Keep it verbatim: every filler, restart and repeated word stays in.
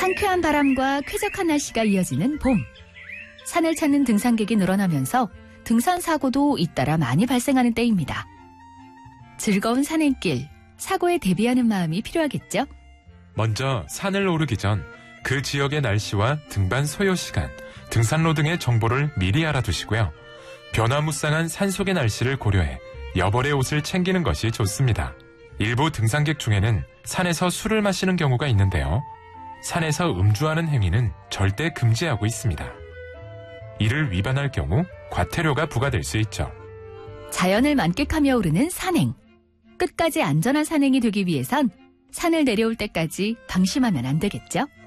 상쾌한 바람과 쾌적한 날씨가 이어지는 봄. 산을 찾는 등산객이 늘어나면서 등산 사고도 잇따라 많이 발생하는 때입니다. 즐거운 산행길, 사고에 대비하는 마음이 필요하겠죠? 먼저 산을 오르기 전 그 지역의 날씨와 등반 소요 시간, 등산로 등의 정보를 미리 알아두시고요. 변화무쌍한 산속의 날씨를 고려해 여벌의 옷을 챙기는 것이 좋습니다. 일부 등산객 중에는 산에서 술을 마시는 경우가 있는데요. 산에서 음주하는 행위는 절대 금지하고 있습니다. 이를 위반할 경우 과태료가 부과될 수 있죠. 자연을 만끽하며 오르는 산행. 끝까지 안전한 산행이 되기 위해선 산을 내려올 때까지 방심하면 안 되겠죠?